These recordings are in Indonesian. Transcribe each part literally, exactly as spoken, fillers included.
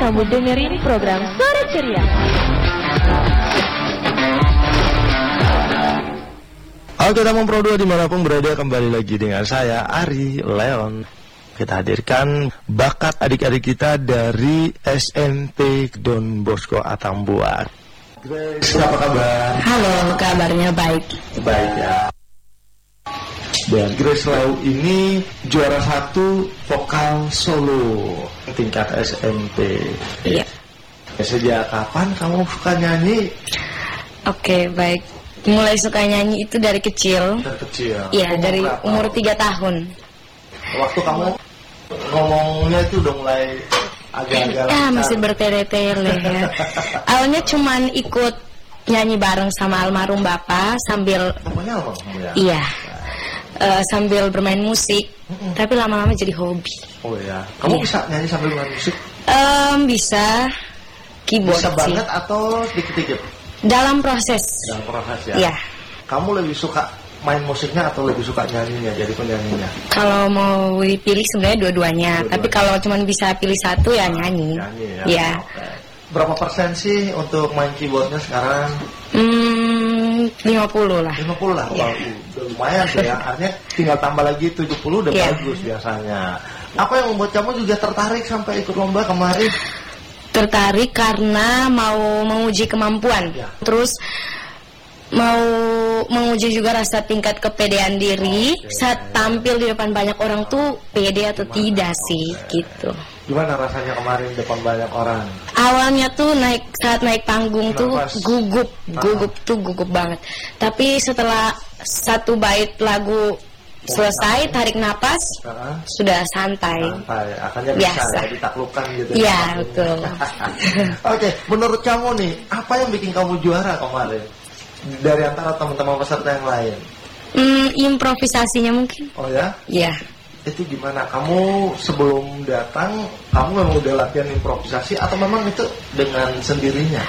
kamu dengerin program Suara Ceria. Oke, teman Pro dua dimanapun berada, kembali lagi dengan saya Ari Leon. Kita hadirkan bakat adik-adik kita dari S M P Don Bosco Atambua. Grace, apa kabar? Halo, kabarnya baik. Baik ya. Dan Grace Lau ini juara satu vokal solo tingkat S M P. Iya. Sejak kapan kamu suka nyanyi? Oke, baik. Mulai suka nyanyi itu dari kecil. Dari kecil? Iya, Umur dari berapa? umur tiga tahun. Waktu kamu ngomongnya itu udah mulai agak-agak Ah, lancar. masih bertele-tele ya. Awalnya cuman ikut nyanyi bareng sama almarhum bapak sambil Namanya apa? Ya. iya. eh, sambil bermain musik, Mm-mm. tapi lama-lama jadi hobi. Oh ya. Kamu Iya. bisa nyanyi sambil main musik? Em, bisa keyboard Bisa sih. banget atau sedikit-sedikit? Dalam proses. Dalam proses ya. Iya. Kamu lebih suka main musiknya atau lebih suka nyanyinya, jadi penyanyinya? Kalau mau dipilih sebenarnya dua-duanya, Dua-duanya. tapi kalau cuma bisa pilih satu ya nyanyi. Nyanyi ya. Iya. Oke. Berapa persen sih untuk main keyboardnya sekarang? Hmm, lima puluh lah. lima puluh lah. Iya. Wah, udah lumayan sih ya. Artinya tinggal tambah lagi tujuh puluh udah Iya. bagus biasanya. Apa yang membuat kamu juga tertarik sampai ikut lomba kemarin? Tertarik karena mau menguji kemampuan. Ya. Terus mau menguji juga rasa tingkat kepedean diri Oke. saat tampil di depan banyak orang tuh pede atau Gimana? tidak sih Oke. gitu. Gimana rasanya kemarin depan banyak orang? Awalnya tuh naik saat naik panggung tuh Nafas. gugup, Ah. gugup tuh gugup banget. Tapi setelah satu bait lagu selesai, tarik napas, Heeh. sudah santai. Santai, akhirnya bisa Biasa. ya ditaklukkan gitu. Iya, ya. betul. Oke, menurut kamu nih, apa yang bikin kamu juara kemarin dari antara teman-teman peserta yang lain? Hmm, improvisasinya mungkin. Oh ya, Ya, itu gimana? Kamu sebelum datang, kamu memang udah latihan improvisasi atau memang itu dengan sendirinya?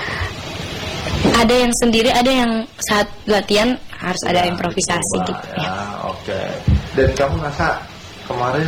ada yang sendiri, ada yang saat latihan harus ada Ya, improvisasi dicoba, gitu. Ya, Ya. oke. Dan kamu rasa kemarin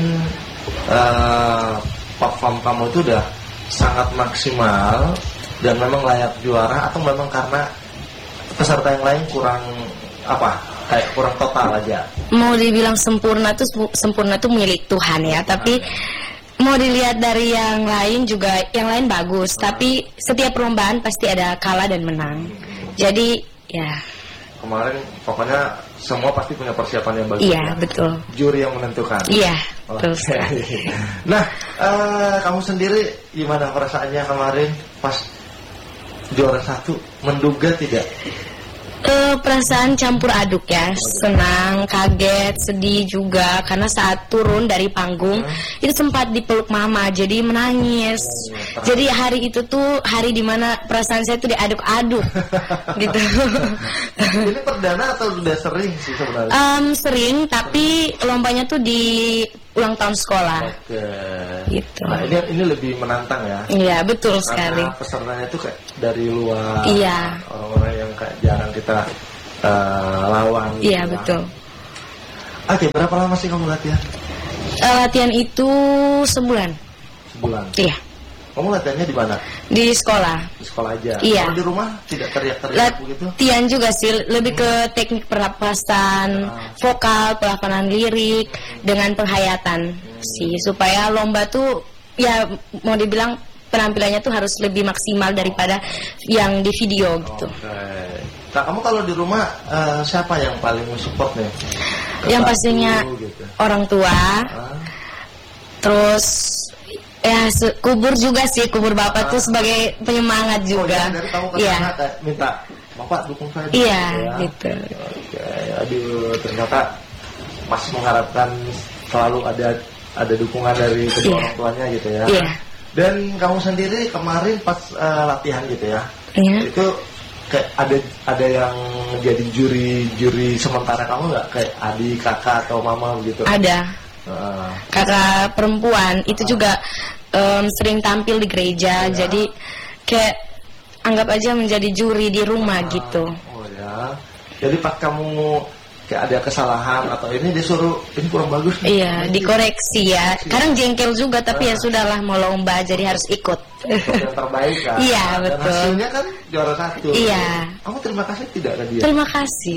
eh, perform kamu itu udah sangat maksimal dan memang layak juara atau memang karena peserta yang lain kurang apa? Kayak kurang total aja. Mau dibilang sempurna tuh sempurna tuh milik Tuhan ya, tapi mau dilihat dari yang lain juga, yang lain bagus, tapi setiap perlombaan pasti ada kalah dan menang. Jadi ya, Kemarin pokoknya semua pasti punya persiapan yang bagus. iya ya? betul. Juri yang menentukan. Iya, Oke. betul sekali. Nah, eh, kamu sendiri gimana perasaannya kemarin pas juara satu? Menduga tidak? Eh, perasaan campur aduk ya, senang, kaget, sedih juga karena saat turun dari panggung Hmm. itu sempat dipeluk mama, jadi menangis. Oh, Jadi hari itu tuh hari dimana perasaan saya tuh diaduk-aduk gitu. Ini perdana atau udah sering sih sebenarnya? Em, sering, tapi lombanya tuh di ulang tahun sekolah. Oke. Gitu. Nah, ini ini lebih menantang ya. Iya, betul sekali. Karena pesertanya itu kayak dari luar. Iya. Orang-orang yang kayak jarang kita eh, lawan. gitu Iya, ya. betul. Oke, berapa lama sih kamu latihan? Eh, latihan itu sebulan. Sebulan. Iya, Kamu latihannya di mana? di sekolah. Di sekolah aja. Iya. Kalau di rumah tidak teriak-teriak begitu? Latihan juga sih, lebih ke teknik pernapasan, Ah. vokal, pelafalan lirik, dengan penghayatan sih, supaya lomba tuh ya mau dibilang penampilannya tuh harus lebih maksimal daripada yang di video gitu. Oke. Nah, kamu kalau di rumah eh, siapa yang paling support nih? Yang Kepada pastinya guru, gitu. orang tua, Ah, terus ya se- kubur juga sih, kubur bapak tuh sebagai penyemangat Oh, juga. ya, dari kamu ke Iya. sana kayak minta bapak dukung saya. Iya, ya. gitu. Oke, aduh ternyata masih mengharapkan selalu ada ada dukungan dari kedua Iya. orang tuanya gitu ya. Iya. Dan kamu sendiri kemarin pas eh, latihan gitu ya, Iya. itu kayak ada ada yang jadi juri juri sementara kamu nggak, kayak adik, kakak atau mama begitu? Ada Heeh. kakak perempuan itu juga em, sering tampil di gereja, Ya. jadi kayak anggap aja menjadi juri di rumah Ah, gitu. Oh ya. Jadi pas kamu kayak ada kesalahan atau ini disuruh ini kurang bagus nih. Iya, dikoreksi ya. Kadang jengkel juga, tapi ya sudahlah mau lomba jadi harus ikut. Untuk yang terbaik kan. Iya, Dan betul. hasilnya kan juara satu. Iya. Kamu terima kasih tidak ke dia? Terima kasih.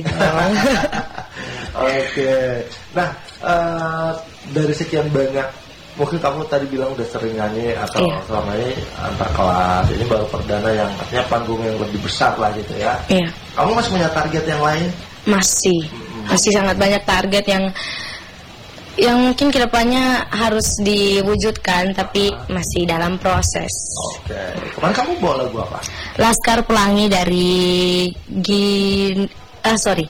Oke. Nah, eh, dari sekian banyak, mungkin kamu tadi bilang udah sering nyanyi atau Iya. selama ini antar kelas, ini baru perdana yang artinya panggung yang lebih besar lah gitu ya. Iya, Kamu masih punya target yang lain? masih. Masih sangat banyak target yang yang mungkin kedepannya harus diwujudkan, tapi masih dalam proses. Oke. Kemarin kamu bawa lagu apa? Laskar Pelangi dari Gin ah sorry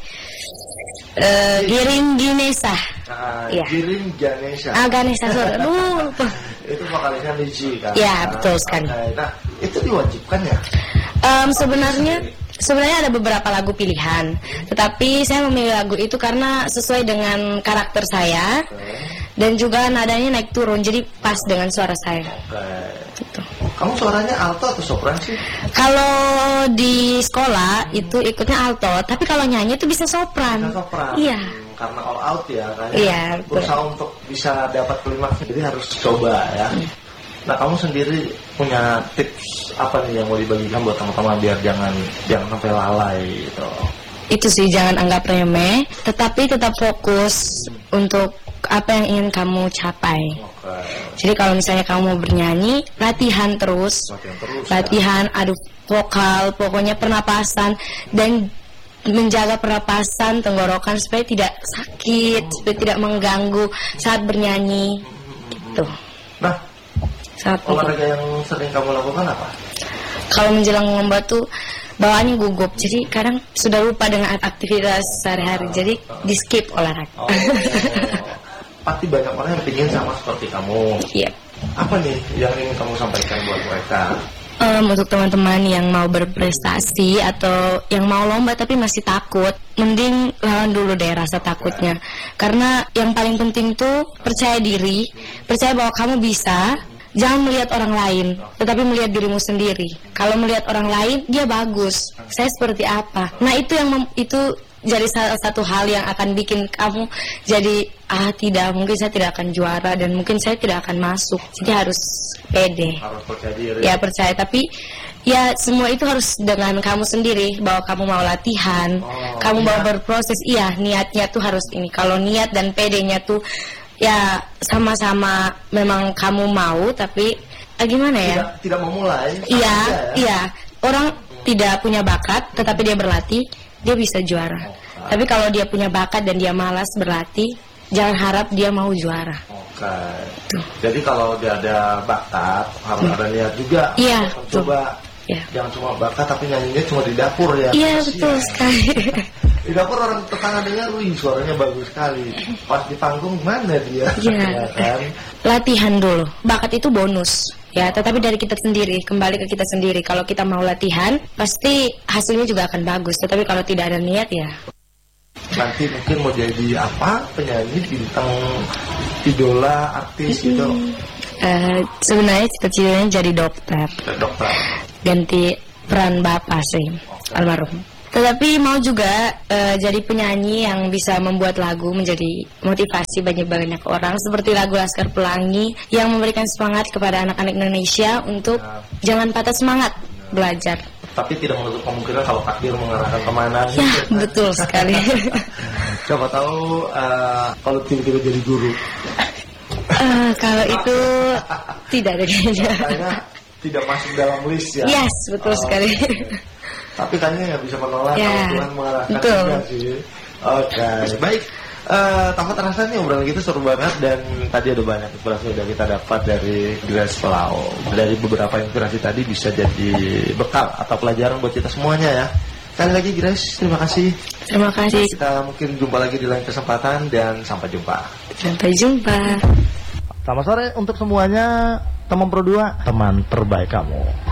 Eh, Giring Ginesa. Nah, Iya. Giring Ganesha. Ah, Ganesha, sorry. Aduh, lupa. Itu vokalisnya Niji kan? Iya, betul sekali. Oke. Nah, itu diwajibkan ya? Em, sebenarnya sebenarnya ada beberapa lagu pilihan, tetapi saya memilih lagu itu karena sesuai dengan karakter saya Oke. dan juga nadanya naik turun, jadi pas dengan suara saya. Oke. Gitu. Kamu suaranya alto atau sopran sih? Kalau di sekolah itu ikutnya alto, tapi kalau nyanyi itu bisa sopran. Bisa sopran. Iya. Hmm, karena all out ya, kayaknya Iya, betul. berusaha untuk bisa dapat klimaks, jadi harus coba ya. Nah, kamu sendiri punya tips apa nih yang mau dibagikan buat teman-teman biar jangan jangan sampai lalai gitu? Itu sih, jangan anggap remeh, tetapi tetap fokus untuk apa yang ingin kamu capai. Oke. Jadi kalau misalnya kamu mau bernyanyi, latihan terus, Latihan terus. latihan adu vokal, pokoknya pernapasan dan menjaga pernapasan tenggorokan supaya tidak sakit, supaya tidak mengganggu saat bernyanyi. Gitu. Nah, Sangat penting. olahraga yang sering kamu lakukan apa? Kalau menjelang lomba tuh bawaannya gugup, jadi kadang sudah lupa dengan aktivitas sehari-hari, jadi di skip olahraga. Oh, pasti banyak orang yang ingin sama seperti kamu. Iya. Apa nih yang ingin kamu sampaikan buat mereka? Em, untuk teman-teman yang mau berprestasi atau yang mau lomba tapi masih takut, mending lawan dulu deh rasa takutnya. Karena yang paling penting tuh percaya diri, percaya bahwa kamu bisa. Jangan melihat orang lain, tetapi melihat dirimu sendiri. Kalau melihat orang lain, dia bagus. Saya seperti apa? Nah, itu yang mem- itu jadi salah satu hal yang akan bikin kamu jadi ah tidak, mungkin saya tidak akan juara dan mungkin saya tidak akan masuk. Jadi harus pede. Harus percaya diri. Ya percaya, tapi ya semua itu harus dengan kamu sendiri, bahwa kamu mau latihan, Oh, kamu mau niat. berproses. Iya, niatnya tuh harus ini. Kalau niat dan pedenya tuh ya sama-sama, memang kamu mau, tapi ah, gimana ya? Tidak, tidak memulai. Iya, aja ya. iya. Orang tidak punya bakat, tetapi dia berlatih, dia bisa juara. Tapi kalau dia punya bakat dan dia malas berlatih, jangan harap dia mau juara. Oke. Jadi kalau dia ada bakat, harus ada niat juga. Iya, Untuk mencoba. Iya. Jangan cuma bakat tapi nyanyinya cuma di dapur ya. Iya, Kasihan. betul sekali. Di dapur orang tetangga dengar, wih suaranya bagus sekali. Pas di panggung mana dia? Iya. Ya kan? Latihan dulu. Bakat itu bonus. Ya, tetapi dari kita sendiri, kembali ke kita sendiri. Kalau kita mau latihan, pasti hasilnya juga akan bagus. Tetapi kalau tidak ada niat ya. Nanti mungkin mau jadi apa? Penyanyi, bintang, idola, artis gitu. eh, sebenarnya cita-citanya jadi dokter. Dokter. Ganti peran bapak sih, almarhum. Tetapi mau juga eh, jadi penyanyi yang bisa membuat lagu menjadi motivasi bagi banyak orang, seperti lagu Laskar Pelangi yang memberikan semangat kepada anak-anak Indonesia untuk jangan patah semangat belajar. Tapi tidak menutup kemungkinan kalau takdir mengarahkan kemana. Ya, betul sekali. Siapa tahu eh, kalau tiba-tiba jadi guru. Eh, kalau itu tidak ada kayaknya. Kayaknya tidak masuk dalam list ya. Yes, betul Oh, sekali. oke. Tapi kayaknya nggak bisa menolak Ya, kalau Tuhan mengarahkan betul. juga sih. Oke, baik. Eh, tanpa terasa nih obrolan kita seru banget dan tadi ada banyak inspirasi yang kita dapat dari Grace Pelau. Dari beberapa inspirasi tadi bisa jadi bekal atau pelajaran buat kita semuanya ya. Sekali lagi Grace, terima kasih. Terima kasih. Kita mungkin jumpa lagi di lain kesempatan dan sampai jumpa. Sampai jumpa. Selamat sore untuk semuanya, teman Pro dua, teman terbaik kamu.